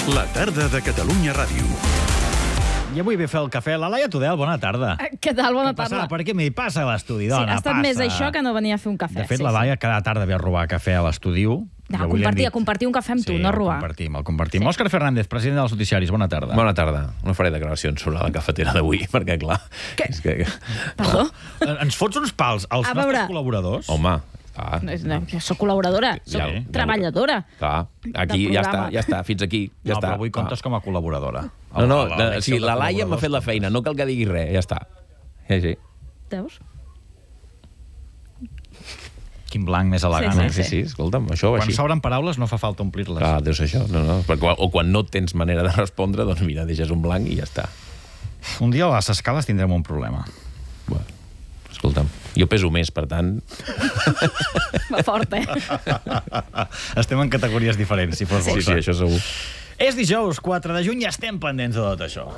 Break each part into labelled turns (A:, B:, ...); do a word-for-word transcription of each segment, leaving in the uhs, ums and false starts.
A: La tarda de Catalunya Ràdio.
B: I avui ve a fer el cafè. La Laia Tudel, bona tarda.
C: Què tal? Bona
B: Què passa?
C: tarda.
B: Per què m'hi passa a l'estudi, dona?
C: Sí, ha estat
B: passa.
C: més això que no venia a fer un cafè.
B: De fet,
C: sí,
B: la
C: sí.
B: Laia cada tarda ve a robar cafè a l'estudi.
C: No, a compartir, a compartir un cafè amb tu,
B: sí,
C: no a robar.
B: el compartim, el compartim. Sí. Òscar Fernández, president dels noticiaris, bona tarda.
D: Bona tarda. No faré declaracions sobre la cafetera d'avui, perquè, clar...
C: Què?
D: És que...
C: Perdó?
B: Ens fots uns pals als
C: A
B: nostres
C: veure.
B: col·laboradors?
D: Home, clar.
C: No, no, jo soc col·laboradora, soc
D: Ja,
C: ja,
D: ja,
C: treballadora.
D: Clar, aquí
C: del
D: ja està,
C: programa.
D: ja està, fins aquí. Ja
B: no,
D: està.
B: però avui comptes com a col·laboradora.
D: No, no,
B: A
D: la,
B: l'elecció
D: sí,
B: de
D: la Laia m'ha
B: col·laboradors
D: fet la feina, no cal que digui res, ja està. Sí, sí.
C: Veus?
B: Quin blanc més elegant.
C: Sí,
B: eh?
D: Sí, sí, escolta'm, això
B: Quan
D: així.
B: s'obren paraules no fa falta omplir-les.
D: Clar, deu ser això. No, no. Perquè, o quan no tens manera de respondre, doncs mira, deixes un blanc i ja està.
B: Un dia a les escales tindrem un problema.
D: Bueno, escolta'm, jo peso més, per tant...
C: Va fort, eh?
B: Estem en categories diferents, si fos
D: Sí,
B: vostre.
D: sí, això segur.
B: És dijous, quatre de juny, i estem pendents de tot això.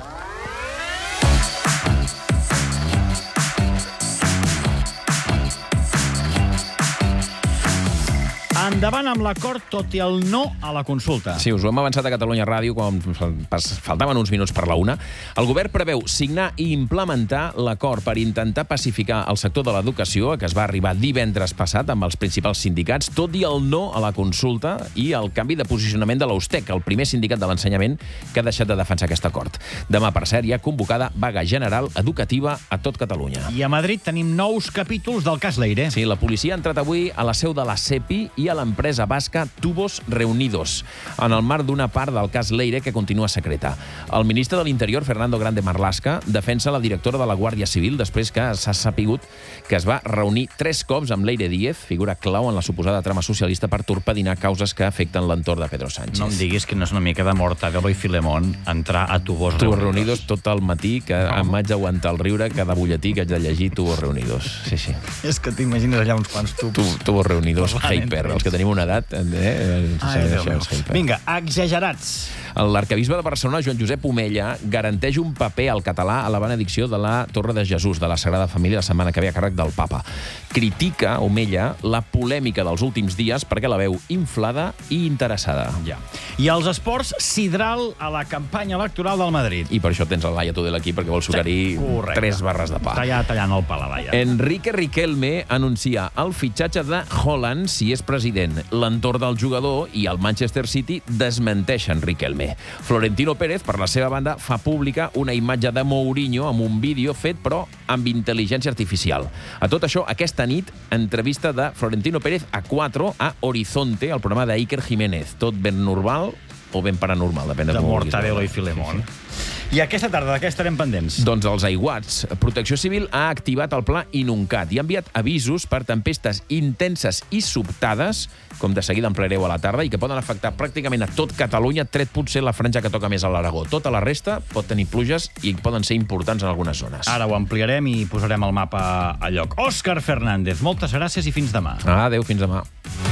B: Endavant amb l'acord, tot i el no a la consulta.
D: Sí, us ho hem avançat a Catalunya Ràdio quan pas- faltaven uns minuts per la una. El govern preveu signar i implementar l'acord per intentar pacificar el sector de l'educació, a què es va arribar divendres passat amb els principals sindicats, tot i el no a la consulta i el canvi de posicionament de l'Austec, el primer sindicat de l'ensenyament que ha deixat de defensar aquest acord. Demà, per cert, hi ha convocada vaga general educativa a tot Catalunya.
B: I a Madrid tenim nous capítols del cas Leire.
D: Sí, la policia ha entrat avui a la seu de la CEPI i a l'empresa basca Tubos Reunidos, en el marc d'una part del cas Leire que continua secreta. El ministre de l'Interior, Fernando Grande Marlaska, defensa la directora de la Guàrdia Civil després que s'ha sapigut que es va reunir tres cops amb Leire Díez, figura clau en la suposada trama socialista per torpedinar causes que afecten l'entorn de Pedro Sánchez.
B: No em diguis que no és una mica de Mortadelo i Filemón entrar a Tubos
D: Tubos
B: Reunidos.
D: Reunidos tot el matí, que em vaig aguantar el riure cada butlletí que haig de llegir Tubos Reunidos. Sí, sí.
B: És que t'imagines allà uns quants tubs.
D: Tu, Tubos Reunidos,
B: Parlant
D: Hyper,
B: entre
D: els que tenim una edat, eh? eh
B: Ai, Déu
D: això
B: meu.
D: és Hyper.
B: Vinga, exagerats.
D: L'arcabisbe de Barcelona, Joan Josep Omella, garanteix un paper al català a la benedicció de la Torre de Jesús de la Sagrada Família la setmana que ve a càrrec del papa. Critica, Omella, la polèmica dels últims dies perquè la veu inflada i interessada.
B: Ja. I els esports, sidral a la campanya electoral del Madrid.
D: I per això tens el Laia Tudel aquí, perquè vol sucar-hi
B: Correcte.
D: tres barres de pa.
B: Tallar, tallant el pal a Laia.
D: Enrique Riquelme anuncia el fitxatge de Haaland si és president. L'entorn del jugador i el Manchester City desmenteixen Riquelme. Florentino Pérez, per la seva banda, fa pública una imatge de Mourinho amb un vídeo fet, però amb intel·ligència artificial. A tot això, aquesta nit, entrevista de Florentino Pérez a quatre a Horizonte, el programa d'Iker Jiménez. Tot ben normal o ben paranormal, depèn de,
B: De
D: com ho vulguis
B: Mortadelo
D: veure.
B: i Filemón. I aquesta tarda, de què estarem pendents?
D: Doncs els aiguats. Protecció Civil ha activat el pla Inuncat i ha enviat avisos per tempestes intenses i sobtades, com de seguida en plereu a la tarda, i que poden afectar pràcticament a tot Catalunya, tret potser la franja que toca més a l'Aragó. Tota la resta pot tenir pluges i poden ser importants en algunes zones.
B: Ara ho ampliarem i posarem el mapa a lloc. Òscar Fernández, moltes gràcies i fins demà.
D: Ah, adéu, fins demà.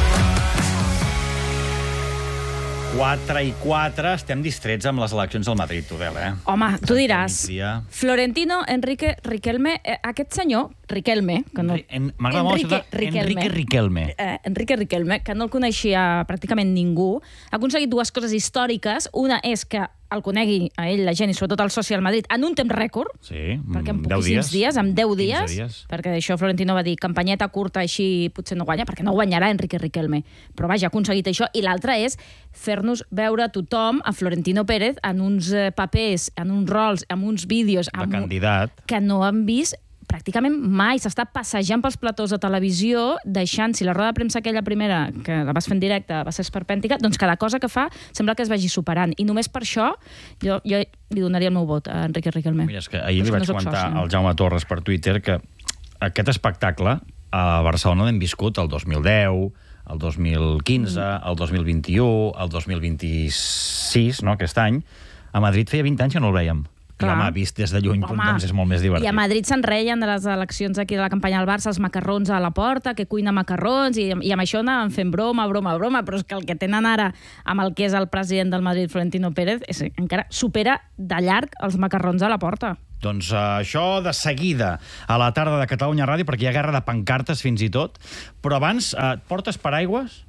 B: quatre i quatre, estem distrets amb les eleccions al Madrid, Tudel, eh?
C: Home, tu diràs,
B: Migdia.
C: Florentino Enrique Riquelme, eh, aquest senyor, Riquelme, que no...
B: En- M'agrada molt això de Enrique Riquelme.
C: Eh, Enrique Riquelme, que no el coneixia pràcticament ningú, ha aconseguit dues coses històriques. Una és que el conegui a ell, la gent, i sobretot el soci al Madrid, en un temps rècord,
B: Sí,
C: perquè en
B: mm, deu
C: poquíssims dies, en deu
B: quinze
C: dies,
B: dies.
C: perquè això Florentino va dir, campanyeta curta, així potser no guanya, perquè no guanyarà Enrique Riquelme. Però vaja, ha aconseguit això. I l'altra és fer-nos veure tothom a Florentino Pérez en uns eh, papers, en uns rols, en uns vídeos...
B: De
C: amb un-
B: candidat.
C: que no han vist pràcticament mai. S'està passejant pels platós de televisió, deixant, si la roda de premsa aquella primera, que la vas fer en directe, va ser esperpèntica, doncs cada cosa que fa sembla que es vagi superant. I només per això jo, jo li donaria el meu vot a Enrique Riquelme.
B: Mira, és que ahir li
C: Però és que
B: vaig
C: no soc
B: comentar
C: soci, no?
B: al Jaume Torres per Twitter que aquest espectacle a Barcelona l'hem viscut el dos mil deu, el dos mil quinze,
C: Mm.
B: el dos mil vint-i-u, el dos mil vint-i-sis, no, aquest any. A Madrid feia vint anys que no el veiem. I,
C: Clar.
B: home, vist des de lluny,
C: Home,
B: doncs és molt més divertit.
C: I a Madrid se'n reien de les eleccions aquí de la campanya del Barça, els macarrons a la porta, que cuina macarrons, i, i amb això anaven fent broma, broma, broma, però és que el que tenen ara amb el que és el president del Madrid, Florentino Pérez, és, encara supera de llarg els macarrons a la porta.
B: Doncs uh, això de seguida a la tarda de Catalunya Ràdio, perquè hi ha guerra de pancartes fins i tot. Però abans, uh, portes paraigües?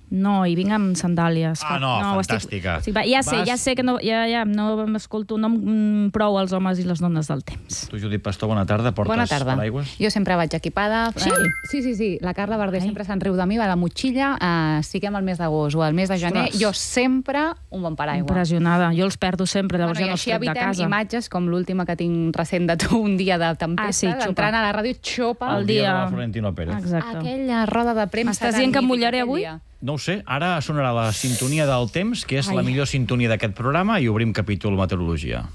C: No, i vinc amb sandàlies.
B: Ah, no,
C: ho estic-
B: fantàstica.
C: estic- Ja sé,
B: Vas-
C: ja sé que no, ja, ja, no m'escolto no, mm, prou els homes i les dones del temps.
B: Tu, Judit Pastor, bona tarda. Portes
E: Bona tarda.
B: paraigües?
E: Jo sempre vaig equipada.
C: Sí?
E: Eh, sí, sí, sí. La Carla Verder
C: Ai.
E: sempre se'n riu de mi, va a la motxilla, eh, siguem al mes d'agost o al mes de gener,
C: Ostres.
E: jo sempre un bon paraigua.
C: Impressionada. Jo els perdo sempre, llavors
E: Bueno,
C: ja
E: I
C: no els
E: així
C: trec de
E: evitem
C: casa.
E: imatges com l'última que tinc recent de tu, un dia de tempesta,
C: Ah, sí, xopa.
E: entrant a la ràdio, xopa.
C: El
B: dia
C: dia-
B: de la Florentino Pérez.
C: Exacte.
E: Aquella roda de premsa.
C: M'estàs
E: tan
C: dient que em
E: mítica
C: mullaré
E: aquell
C: avui?
E: dia.
B: No ho sé, ara sonarà la sintonia del temps, que és
C: Ai.
B: la millor sintonia d'aquest programa, i obrim capítol meteorologia.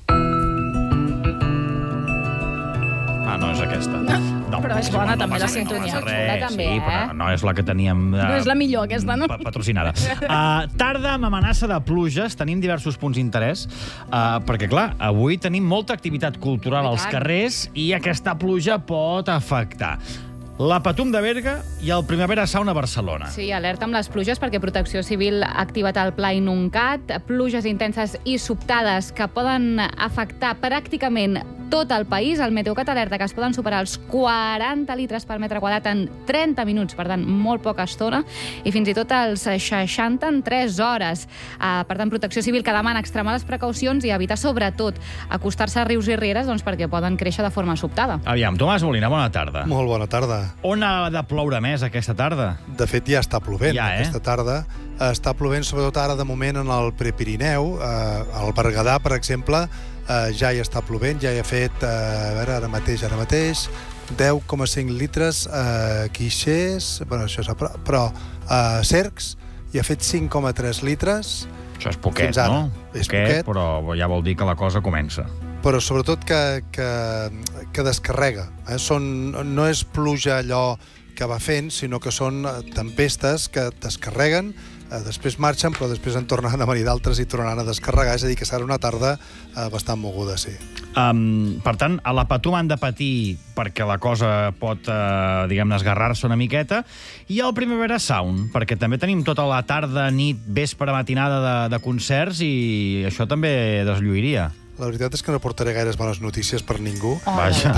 B: Ah, no és aquesta. No,
C: però és bona,
B: no
C: també,
B: passa
C: la
B: res,
C: sintonia.
B: No passa res,
E: Xula, també,
B: sí, però
E: eh?
B: no és la que teníem... Eh,
C: No és la millor, aquesta, no?
B: pa- Patrocinada. Uh, tarda amb amenaça de pluges, tenim diversos punts d'interès, uh, perquè, clar, avui tenim molta activitat cultural
E: I
B: als
E: tant.
B: carrers i aquesta pluja pot afectar la Patum de Berga i el Primavera Sound a Barcelona.
E: Sí, alerta amb les pluges perquè Protecció Civil ha activat el Pla Inuncat, pluges intenses i sobtades que poden afectar pràcticament tot el país. El Meteocat alerta que es poden superar els quaranta litres per metre quadrat en trenta minuts, per tant, molt poca estona, i fins i tot els seixanta en tres hores. Uh, per tant, Protecció Civil que demana extremar les precaucions i evitar, sobretot, acostar-se a rius i rieres doncs, perquè poden créixer de forma sobtada.
B: Aviam, Tomàs Molina, bona tarda.
F: Molt bona tarda.
B: On ha de ploure més aquesta tarda?
F: De fet, ja està plovent
B: Ja, eh?
F: aquesta tarda. Està plovent sobretot ara de moment en el Prepirineu. Eh, al Berguedà, per exemple, eh, ja hi està plovent, ja hi ha fet, eh, a veure, ara mateix, ara mateix, deu coma cinc litres a Guixers, bueno, això és a prop, però a Cercs hi ha fet cinc coma tres litres,
B: Això és poquet,
F: Fins ara.
B: no?
F: És poquet.
B: Però ja vol dir que la cosa comença.
F: però sobretot que, que, que descarrega. Eh? Són, no és pluja allò que va fent, sinó que són tempestes que descarreguen, eh, després marxen, però després en tornen a venir d'altres i tornaran a descarregar, és a dir, que serà una tarda eh, bastant moguda, sí.
B: Um, per tant, a la Patum han de patir perquè la cosa pot, eh, diguem-ne, esgarrar-se una miqueta, i al Primavera Sound, perquè també tenim tota la tarda, nit, vespre, matinada de, de concerts, i això també deslluiria.
F: La veritat és que no portaré gaires bones notícies per ningú,
E: Oh,
B: Vaja.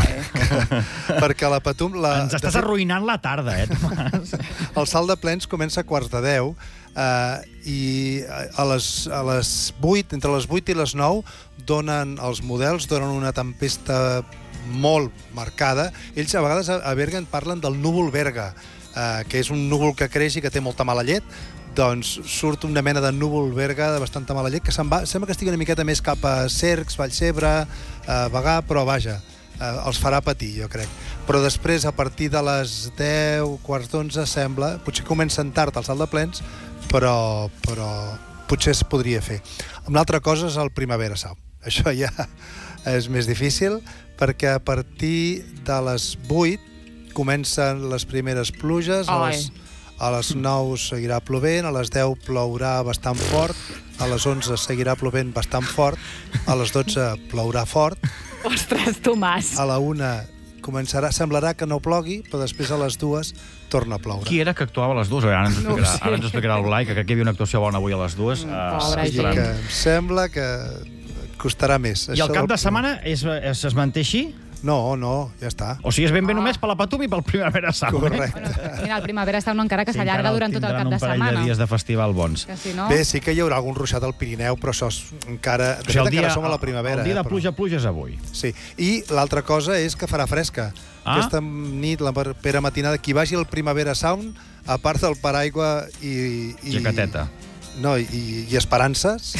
F: perquè a la Patum... La,
B: Ens
F: de
B: estàs
F: fet,
B: arruïnant la tarda, eh, Tomàs?
F: el salt de plens comença a quarts de deu eh, i a les, a les vuit, entre les vuit i les nou, donen els models, donen una tempesta molt marcada. Ells a vegades a, a Berga en parlen del núvol Berga, eh, que és un núvol que creix i que té molta mala llet. Doncs surt una mena de núvol Berga de bastanta mala llet que se'n va, sembla que estigui una miqueta més cap a Cercs, Vallcebre, eh, Bagà, però vaja, eh, els farà patir, jo crec. Però després, a partir de les deu, quarts d'onze, sembla, potser comencen tard el salt de plens, però, però potser es podria fer. Una altra cosa és el Primavera Sound. Això ja és més difícil, perquè a partir de les vuit comencen les primeres pluges, a les, a les nou seguirà plovent, a les deu plourà bastant fort, a les onze seguirà plovent bastant fort, a les dotze plourà fort,
E: Ostres, Tomàs.
F: a la una començarà, semblarà que no plogui, però després a les dues torna a ploure.
B: Qui era que actuava a les dues? Ara ens
E: No ho
B: explicarà,
E: sé.
B: ara ens explicarà el Blai, que crec que hi havia una actuació bona avui a les dues.
E: Mm,
B: Eh,
E: pobra
F: Vull dir
E: gent.
F: que em sembla que costarà més.
B: I el
F: Això
B: cap
F: del-
B: de setmana és, es, es manté així?
F: No, no, ja està.
B: O sigui, és ben bé només per la Patum i pel Primavera Sound.
F: Correcte.
E: Mira, el Primavera Sound encara que
B: Sí,
E: s'allarga
B: encara
E: durant tot el
B: tindran
E: cap de
B: un parell
E: setmana.
B: de dies de festival bons.
E: Que si no...
F: Bé, sí que hi haurà algun ruixat al Pirineu, però això és encara... De
B: O sigui,
F: fet,
B: el dia,
F: encara som a la primavera.
B: el dia
F: eh,
B: de
F: però-
B: pluja, pluja és avui.
F: Sí, i l'altra cosa és que farà fresca.
B: Ah.
F: Aquesta nit, la propera matinada, qui vagi al Primavera Sound, a part del paraigua i... i
B: Jaqueteta.
F: No, i, i esperances,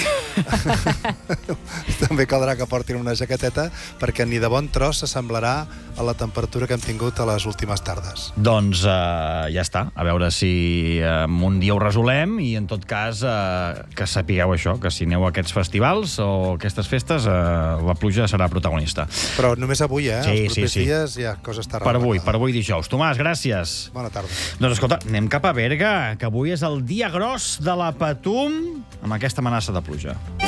F: també caldrà que portin una jaqueteta, perquè ni de bon tros s'assemblarà a la temperatura que hem tingut a les últimes tardes.
B: Doncs uh, ja està. A veure si uh, un dia ho resolem i, en tot cas, uh, que sapigueu això, que si aneu a aquests festivals o aquestes festes, uh, la pluja serà protagonista.
F: Però només avui, eh?
B: Sí,
F: Els
B: sí,
F: propers
B: sí.
F: dies ja cosa està
B: Per avui,
F: reglada.
B: per avui dijous. Tomàs, gràcies.
F: Bona tarda.
B: Doncs escolta, anem cap a Berga, que avui és el dia gros de la Patum amb aquesta amenaça de pluja.